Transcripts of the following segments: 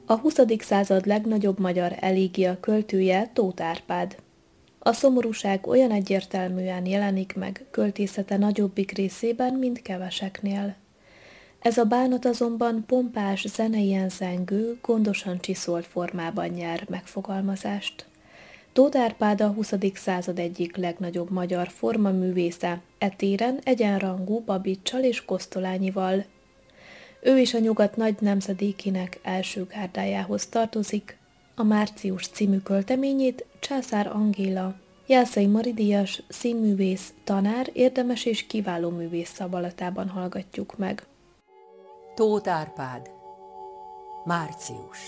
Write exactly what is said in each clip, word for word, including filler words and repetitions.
A huszadik század legnagyobb magyar elégia költője Tóth Árpád. A szomorúság olyan egyértelműen jelenik meg költészete nagyobbik részében, mint keveseknél. Ez a bánat azonban pompás, zeneien zengő, gondosan csiszolt formában nyer megfogalmazást. Tóth Árpád a huszadik század egyik legnagyobb magyar formaművésze, e téren egyenrangú Babitcsal és Kosztolányival. Ő is a nyugat nagy nemzedékének első gárdájához tartozik. A Március című költeményét Császár Angéla, Jászai Mari-díjas, színművész, tanár, érdemes és kiváló művész szavallatában hallgatjuk meg. Tóth Árpád, Március.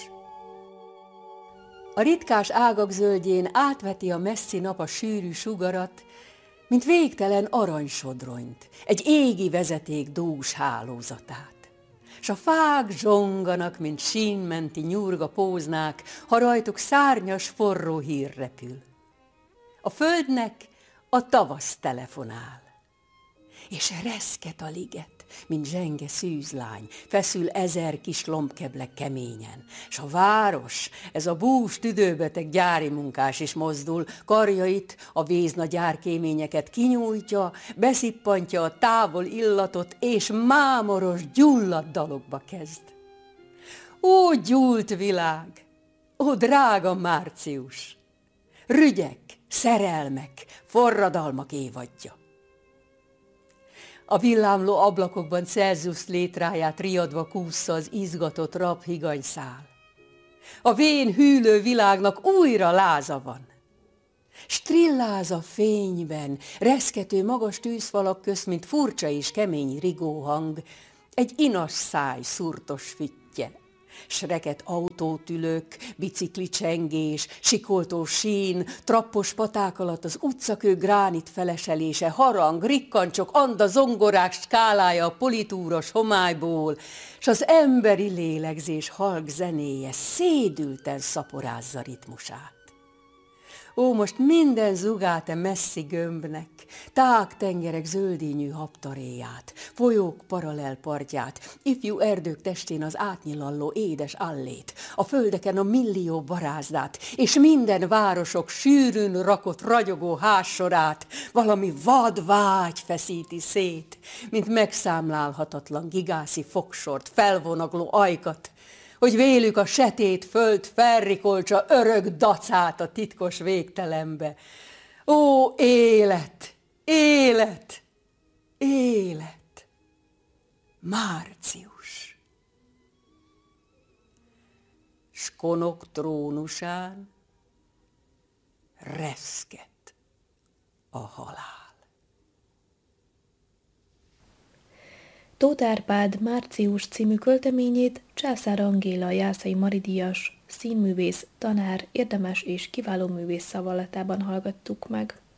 A ritkás ágak zöldjén átveti a messzi nap a sűrű sugarat, mint végtelen aranysodronyt, egy égi vezeték dús hálózatát. S a fák zsonganak, mint sínmenti nyurga póznák, ha rajtuk szárnyas forró hír repül. A földnek a tavasz telefonál, és reszket a liget, mint zsenge szűzlány, feszül ezer kis lombkeble keményen, s a város, ez a bús tüdőbeteg gyári munkás is mozdul, karjait, a vézna gyárkéményeket kinyújtja, beszippantja a távol illatot, és mámoros, gyulladt dalokba kezd. Ó, gyúlt világ! Ó, drága Március! Rügyek, szerelmek, forradalmak évadja. A villámló ablakokban Celsius létráját riadva kússza az izgatott rab higanyszál. A vén hűlő világnak újra láza van. Strilláz a fényben, reszkető magas tűzfalak közt, mint furcsa és kemény rigóhang, egy inas száj szurtos füttye. S reket autótülök, biciklicsengés, sikoltó sín, trappos paták alatt az utcakő gránit feleselése, harang, rikkancsok, anda, zongorák skálája a politúros homályból, s az emberi lélegzés halk zenéje szédülten szaporázza ritmusát. Ó, most minden zugát e messzi gömbnek, tág tengerek zöldínyű habtaréját, folyók paralel partját, ifjú erdők testén az átnyilalló édes allét, a földeken a millió barázdát, és minden városok sűrűn rakott ragyogó házsorát, valami vad vágy feszíti szét, mint megszámlálhatatlan gigászi fogsort, felvonagló ajkat, hogy vélük a setét föld felrikolcsa örök dacát a titkos végtelenbe. Ó, élet, élet, élet, Március! S konok trónusán reszket a halál. Tóth Árpád Március című költeményét Császár Angéla, Jászai Mari-díjas, színművész, tanár, érdemes és kiváló művész szavallatában hallgattuk meg.